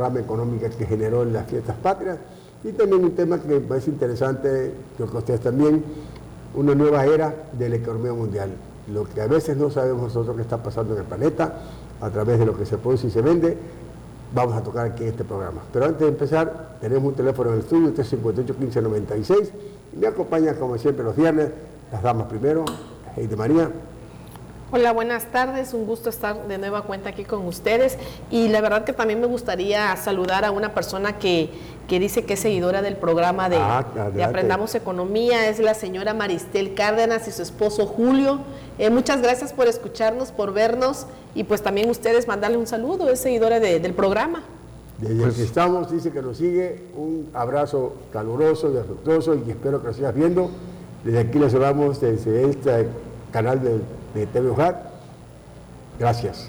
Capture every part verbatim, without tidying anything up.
derrama económica que generó en las fiestas patrias. Y también un tema que me parece interesante, creo que ustedes también, una nueva era de la economía mundial. Lo que a veces no sabemos nosotros qué está pasando en el planeta, a través de lo que se produce y se vende, vamos a tocar aquí en este programa. Pero antes de empezar, tenemos un teléfono en el estudio, tres cinco ocho, quince noventa y seis, y me acompañan como siempre los viernes, las damas primero, Heide María. Hola, buenas tardes, un gusto estar de nueva cuenta aquí con ustedes, y la verdad que también me gustaría saludar a una persona que, que dice que es seguidora del programa de, ah, de Aprendamos Economía, es la señora Maristel Cárdenas y su esposo Julio. Eh, muchas gracias por escucharnos, por vernos, y pues también ustedes mandarle un saludo, es seguidora de, del programa. Desde pues, que estamos, dice que nos sigue, un abrazo caluroso y afectuoso, y espero que lo sigas viendo. Desde aquí les saludamos desde este canal de, de T V O J A T. Gracias.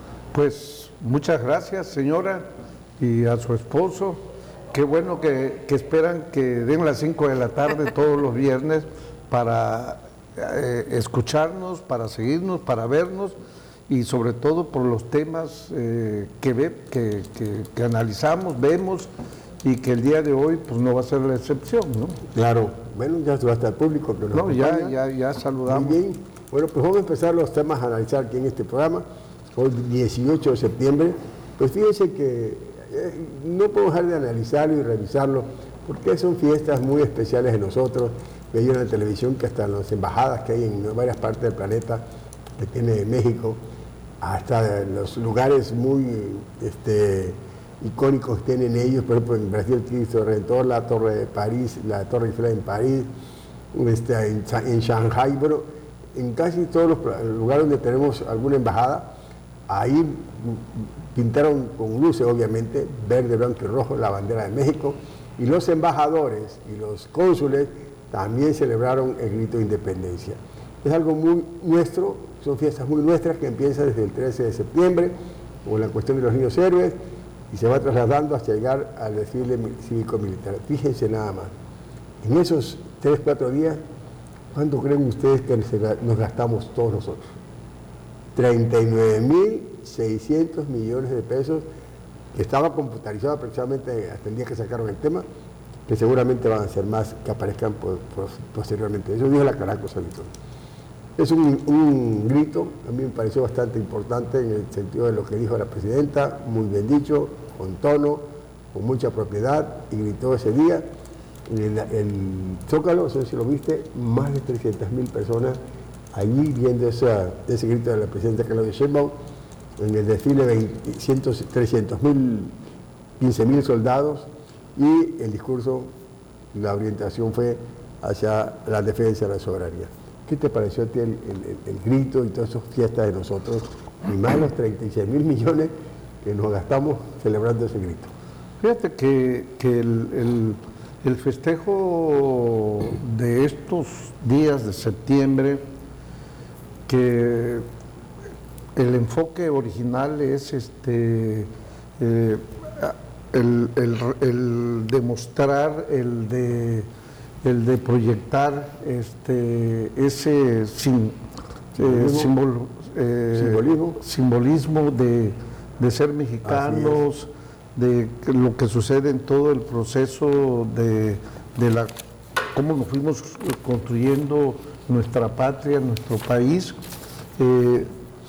Pues muchas gracias, señora, y a su esposo. Qué bueno que, que esperan que den las cinco de la tarde todos los viernes para eh, escucharnos, para seguirnos, para vernos, y sobre todo por los temas eh, que, ve, que, que, que analizamos, vemos, y que el día de hoy pues no va a ser la excepción, ¿no? Claro. Bueno, ya hasta el público que nos No, ya, acompaña. ya, ya saludamos. Muy bien. Bueno, pues vamos a empezar los temas a analizar aquí en este programa. Hoy, dieciocho de septiembre. Pues fíjense que eh, no puedo dejar de analizarlo y revisarlo, porque son fiestas muy especiales de nosotros. Veía en la televisión que hasta las embajadas que hay en varias partes del planeta, que tiene México, hasta los lugares muy este, icónicos que tienen ellos, por ejemplo en Brasil, Cristo Redentor, la Torre de París, la Torre Eiffel en París, este, en, en Shanghai, bueno, en casi todos los lugares donde tenemos alguna embajada, ahí pintaron con luces, obviamente, verde, blanco y rojo, la bandera de México, y los embajadores y los cónsules también celebraron el grito de independencia. Es algo muy nuestro, son fiestas muy nuestras que empiezan desde el trece de septiembre, con la cuestión de los niños héroes, y se va trasladando hasta llegar al desfile cívico-militar. Fíjense nada más, en esos tres, cuatro días, ¿cuánto creen ustedes que nos gastamos todos nosotros? treinta y nueve mil seiscientos millones de pesos, que estaba computarizado aproximadamente hasta el día que sacaron el tema, que seguramente van a ser más que aparezcan por, por, posteriormente. Eso dijo la Caracol Sanito. Es un, un grito, a mí me pareció bastante importante en el sentido de lo que dijo la presidenta, muy bien dicho, con tono, con mucha propiedad, y gritó ese día. El, el Zócalo, no sé si lo viste, más de trescientas mil personas allí viendo esa, ese grito de la presidenta Claudia Sheinbaum, en el desfile trescientos mil, quince mil soldados, y el discurso, la orientación fue hacia la defensa de la soberanía. ¿Qué te pareció a ti el, el, el grito y todas esas fiestas de nosotros, y más los treinta y seis mil millones que nos gastamos celebrando ese grito? Fíjate que, que el, el, el festejo de estos días de septiembre, que el enfoque original es este eh, el, el, el demostrar, el de el de proyectar este ese sim, eh, simbol, eh, simbolismo, simbolismo de, de ser mexicanos, de lo que sucede en todo el proceso de, de la cómo nos fuimos construyendo nuestra patria, nuestro país, eh,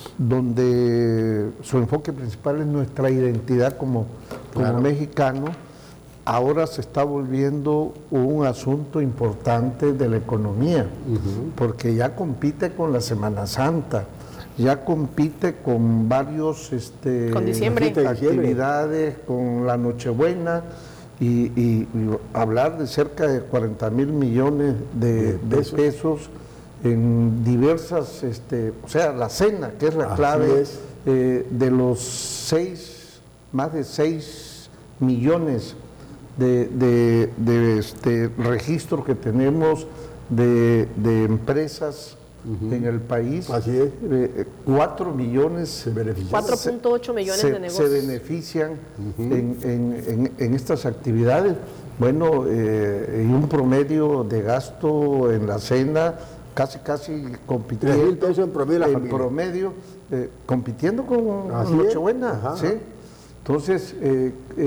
donde su enfoque principal es nuestra identidad como, como claro. mexicano. Ahora se está volviendo un asunto importante de la economía, uh-huh. porque ya compite con la Semana Santa, ya compite con varios este, con diciembre. actividades, con la Nochebuena, y, y, y hablar de cerca de cuarenta mil millones de, de pesos. pesos en diversas, este, o sea, la cena, que es la clave, es. Eh, de los seis, más de seis millones de, de, de este, registros que tenemos de, de empresas uh-huh. en el país. Así es. Eh, cuatro millones se benefician. cuatro punto ocho millones se, de negocios. Se benefician uh-huh. en, en, en, en estas actividades. Bueno, eh, y un promedio de gasto en la cena casi casi compitiendo. tres mil pesos en promedio, la en familia. promedio eh, compitiendo con Así Nochebuena, ¿sí? Entonces, eh,